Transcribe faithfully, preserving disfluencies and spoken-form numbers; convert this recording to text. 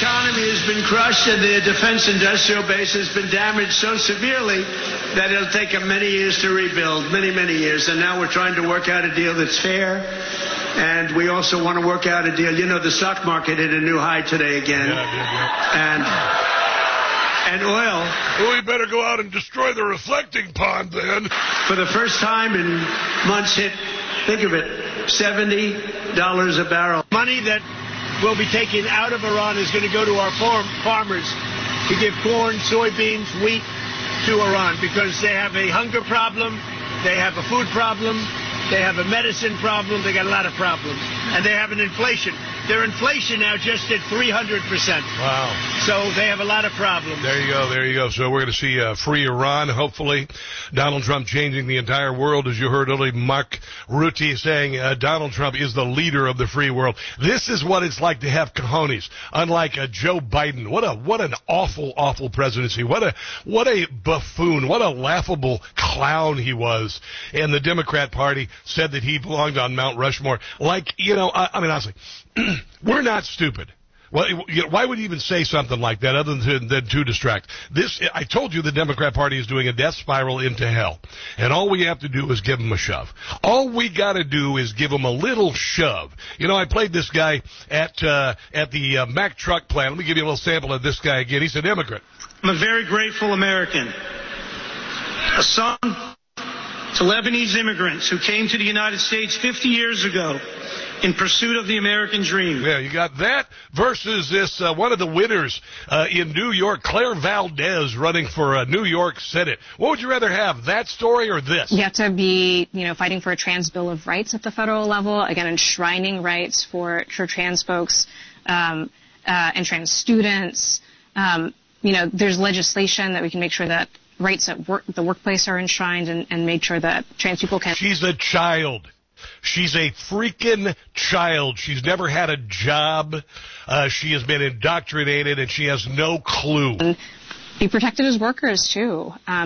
economy has been crushed and the defense industrial base has been damaged so severely that it'll take them many years to rebuild, many, many years. And now we're trying to work out a deal that's fair. And we also want to work out a deal. You know, the stock market hit a new high today again. Yeah, yeah, yeah. And and oil. Well, we better go out and destroy the reflecting pond then. For the first time in months hit, think of it, seventy dollars a barrel. Money that will be taken out of Iran is going to go to our farm farmers to give corn, soybeans, wheat to Iran because they have a hunger problem, they have a food problem, they have a medicine problem, they got a lot of problems, and they have an inflation. Their inflation now just at three hundred percent. Wow. So they have a lot of problems. There you go, there you go. So we're going to see uh, free Iran, hopefully. Donald Trump changing the entire world, as you heard earlier, Mark Rutte saying uh, Donald Trump is the leader of the free world. This is what it's like to have cojones, unlike uh, Joe Biden. What a what an awful, awful presidency. What a what a buffoon. What a laughable clown he was. And the Democrat Party said that he belonged on Mount Rushmore. Like, you know, I, I mean, honestly, we're not stupid. Well, you know, why would he even say something like that other than, than to distract? This, I told you the Democrat Party is doing a death spiral into hell. And all we have to do is give them a shove. All we got to do is give them a little shove. You know, I played this guy at uh, at the uh, Mack truck plant. Let me give you a little sample of this guy again. He's an immigrant. I'm a very grateful American. A son to Lebanese immigrants who came to the United States fifty years ago in pursuit of the American dream. Yeah, you got that versus this, uh, one of the winners uh, in New York, Claire Valdez, running for uh, New York Senate. What would you rather have, that story or this? You have to be, you know, fighting for a trans bill of rights at the federal level, again, enshrining rights for, for trans folks um, uh, and trans students. Um, you know, there's legislation that we can make sure that rights at work, the workplace are enshrined and, and made sure that trans people can. She's a child. She's a freaking child. She's never had a job. Uh, she has been indoctrinated, and she has no clue. And be protected as workers, too. Um,